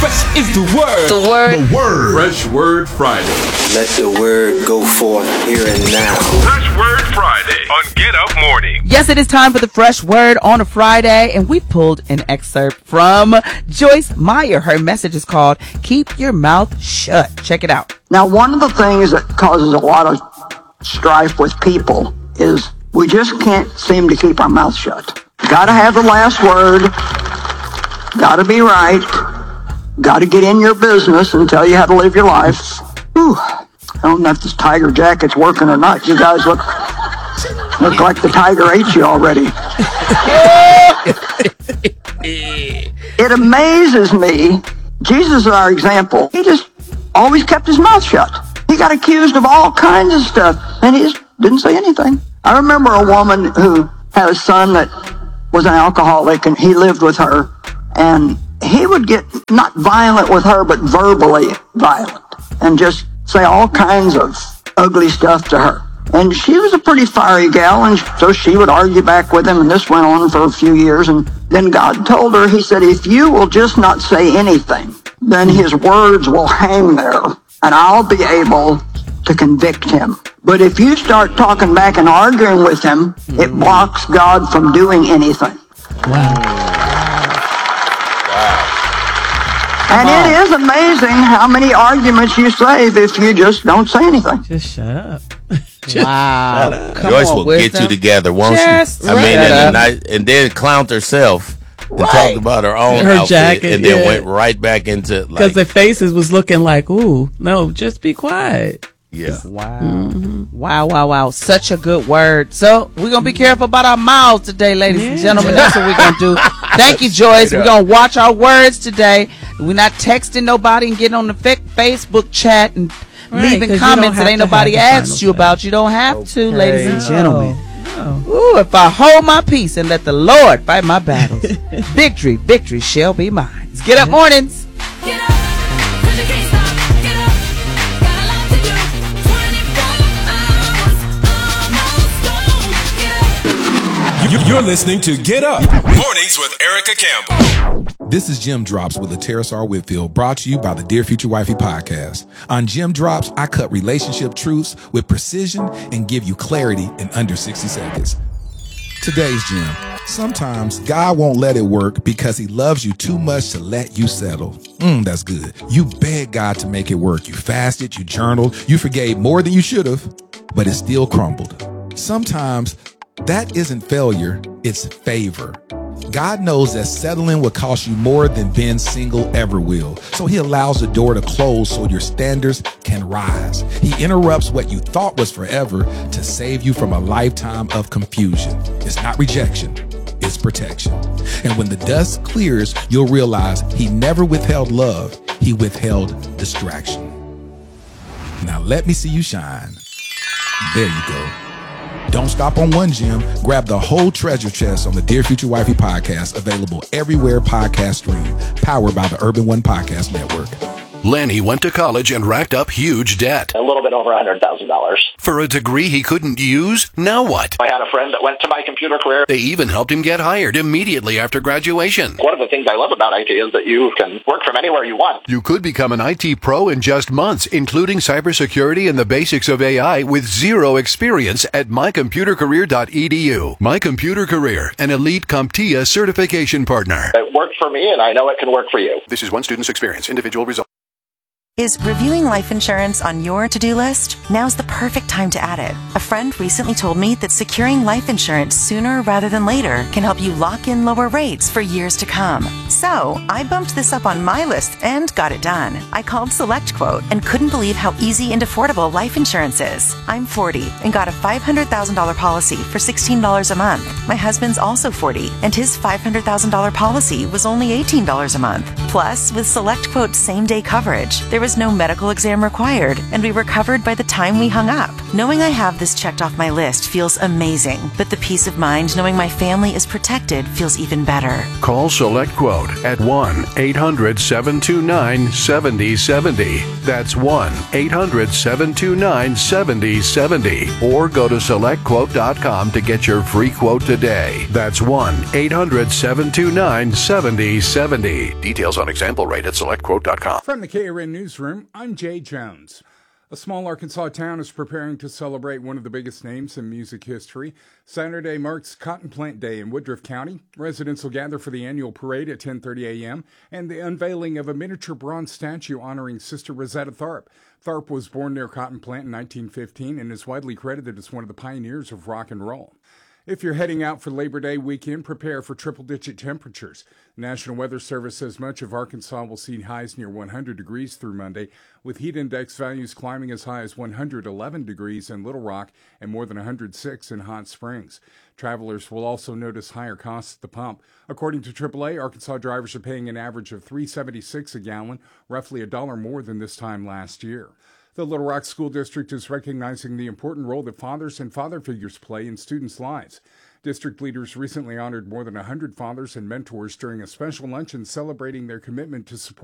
Fresh is the word. The word. The word. Fresh Word Friday. Let the word go forth here and now. Fresh Word Friday on Get Up Morning. Yes, it is time for the Fresh Word on a Friday, and we pulled an excerpt from Joyce Meyer. Her message is called Keep Your Mouth Shut. Check it out. Now, one of the things that causes a lot of strife with people is we just can't seem to keep our mouth shut. Got to have the last word. Got to be right. Got to get in your business and tell you how to live your life. Whew. I don't know if this tiger jacket's working or not. You guys look like the tiger ate you already. It amazes me. Jesus is our example. He just always kept his mouth shut. He got accused of all kinds of stuff, and he just didn't say anything. I remember a woman who had a son that was an alcoholic, and he lived with her, and he would get not violent with her, but verbally violent, and just say all kinds of ugly stuff to her. And she was a pretty fiery gal, and so she would argue back with him, and this went on for a few years. And then God told her, he said, if you will just not say anything, then his words will hang there, and I'll be able to convict him. But if you start talking back and arguing with him, it blocks God from doing anything. Wow. And it is amazing how many arguments you save if you just don't say anything. Just shut up. Wow. Joyce will get you together, won't she? I mean, and then clowned herself and talked about her own outfit jacket, and then went right back into because their faces was looking like, ooh, no, just be quiet. Yeah. Wow. Wow. Such a good word. So we're going to be careful about our mouths today, ladies and gentlemen. That's what we're going to do. Thank you, Joyce. We're going to watch our words today. We're not texting nobody and getting on the Facebook chat and leaving comments that ain't nobody asked you about. You don't have to, ladies and gentlemen. No. Ooh, if I hold my peace and let the Lord fight my battles, victory shall be mine. Let's get up mornings. Get up, 'cause you can't stop. Get up, got a lot to do. 24 hours, almost gone. Get up. You're listening to Get Up Mornings with Erica Campbell. This is Jim Drops with Terrace R. Whitfield, brought to you by the Dear Future Wifey podcast. On Jim Drops, I cut relationship truths with precision and give you clarity in under 60 seconds. Today's Jim. Sometimes God won't let it work because he loves you too much to let you settle. That's good. You begged God to make it work. You fasted, you journaled, you forgave more than you should have, but it still crumbled. Sometimes that isn't failure, it's favor. God knows that settling will cost you more than being single ever will. So he allows the door to close so your standards can rise. He interrupts what you thought was forever to save you from a lifetime of confusion. It's not rejection, it's protection. And when the dust clears, you'll realize he never withheld love, he withheld distraction. Now let me see you shine. There you go. Don't stop on one gem. Grab the whole treasure chest on the Dear Future Wifey podcast, available everywhere podcasts stream, powered by the Urban One Podcast Network. Lanny went to college and racked up huge debt. A little bit over $100,000. For a degree he couldn't use? Now what? I had a friend that went to My Computer Career. They even helped him get hired immediately after graduation. One of the things I love about IT is that you can work from anywhere you want. You could become an IT pro in just months, including cybersecurity and the basics of AI with zero experience at mycomputercareer.edu. My Computer Career, an elite CompTIA certification partner. It worked for me, and I know it can work for you. This is one student's experience. Individual results. Is reviewing life insurance on your to-do list? Now's the perfect time to add it. A friend recently told me that securing life insurance sooner rather than later can help you lock in lower rates for years to come. So, I bumped this up on my list and got it done. I called SelectQuote and couldn't believe how easy and affordable life insurance is. I'm 40 and got a $500,000 policy for $16 a month. My husband's also 40 and his $500,000 policy was only $18 a month. Plus, with SelectQuote's same-day coverage, there was no medical exam required, and we were covered by the time we hung up. Knowing I have this checked off my list feels amazing, but the peace of mind knowing my family is protected feels even better. Call Select Quote at 1-800-729-7070. That's 1-800-729-7070. Or go to SelectQuote.com to get your free quote today. That's 1-800-729-7070. Details on example rate at SelectQuote.com. From the KRN Newsroom, I'm Jay Jones. A small Arkansas town is preparing to celebrate one of the biggest names in music history. Saturday marks Cotton Plant Day in Woodruff County. Residents will gather for the annual parade at 10:30 a.m. and the unveiling of a miniature bronze statue honoring Sister Rosetta Tharpe. Tharpe was born near Cotton Plant in 1915 and is widely credited as one of the pioneers of rock and roll. If you're heading out for Labor Day weekend, prepare for triple-digit temperatures. The National Weather Service says much of Arkansas will see highs near 100 degrees through Monday, with heat index values climbing as high as 111 degrees in Little Rock and more than 106 in Hot Springs. Travelers will also notice higher costs at the pump. According to AAA, Arkansas drivers are paying an average of $3.76 a gallon, roughly $1 more than this time last year. The Little Rock School District is recognizing the important role that fathers and father figures play in students' lives. District leaders recently honored more than 100 fathers and mentors during a special luncheon celebrating their commitment to support